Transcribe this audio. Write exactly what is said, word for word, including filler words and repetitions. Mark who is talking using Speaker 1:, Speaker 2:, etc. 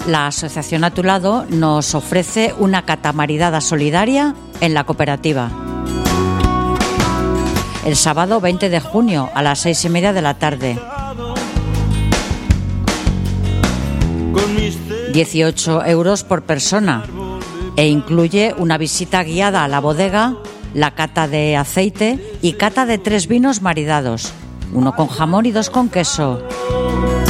Speaker 1: la Asociación A Tu Lado nos ofrece una cata maridada solidaria en la cooperativa. El sábado veinte de junio a las seis y media de la tarde. dieciocho euros por persona e incluye una visita guiada a la bodega, la cata de aceite y cata de tres vinos maridados, uno con jamón y dos con queso.